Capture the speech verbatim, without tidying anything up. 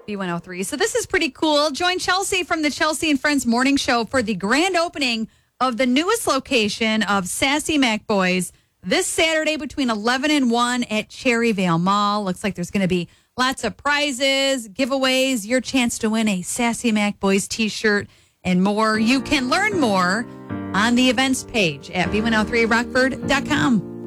B one oh three. So this is pretty cool. Join Chelsea from the Chelsea and Friends Morning Show for the grand opening of the newest location of Sassy Mac Boys this Saturday between eleven and one at Cherryvale Mall. Looks like there's going to be lots of prizes, giveaways, your chance to win a Sassy Mac Boys t-shirt and more. You can learn more on the events page at B one oh three rockford dot com.